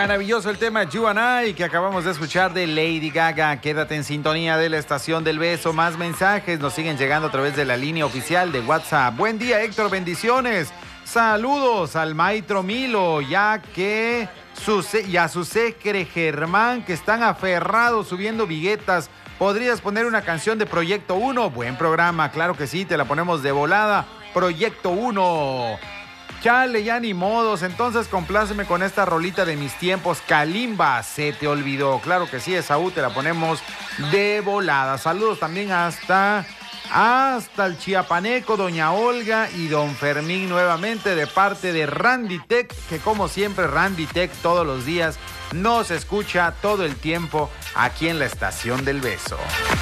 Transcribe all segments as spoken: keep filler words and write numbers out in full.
Maravilloso el tema You and I que acabamos de escuchar de Lady Gaga. Quédate en sintonía de la estación del beso. Más mensajes nos siguen llegando a través de la línea oficial de WhatsApp. Buen día, Héctor, bendiciones. Saludos al maestro Milo, ya que su, y a su secre Germán, que están aferrados subiendo viguetas. ¿Podrías poner una canción de Proyecto uno? Buen programa, claro que sí, te la ponemos de volada. Proyecto uno. Chale, ya ni modos, entonces compláceme con esta rolita de mis tiempos, Kalimba, se te olvidó. Claro que sí, Esaú, te la ponemos de volada. Saludos también hasta, hasta el Chiapaneco, doña Olga y don Fermín nuevamente de parte de Randy Tech, que como siempre Randy Tech todos los días nos escucha todo el tiempo aquí en la Estación del Beso.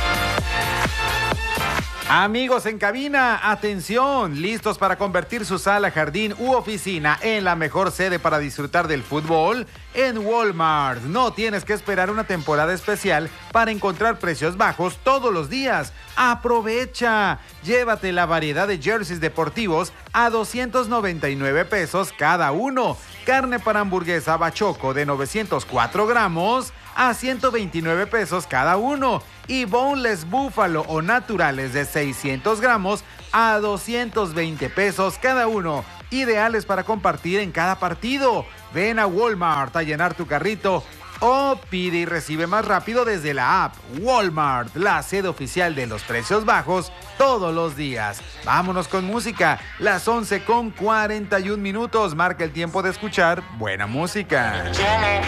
Amigos en cabina, atención, listos para convertir su sala, jardín u oficina en la mejor sede para disfrutar del fútbol. En Walmart no tienes que esperar una temporada especial para encontrar precios bajos todos los días. ¡Aprovecha! Llévate la variedad de jerseys deportivos a doscientos noventa y nueve pesos cada uno. Carne para hamburguesa Bachoco de novecientos cuatro gramos a ciento veintinueve pesos cada uno. Y boneless búfalo o naturales de seiscientos gramos a doscientos veinte pesos cada uno. Ideales para compartir en cada partido. Ven a Walmart a llenar tu carrito o pide y recibe más rápido desde la app. Walmart, la sede oficial de los precios bajos todos los días. Vámonos con música. Las once con cuarenta y un minutos. Marca el tiempo de escuchar buena música.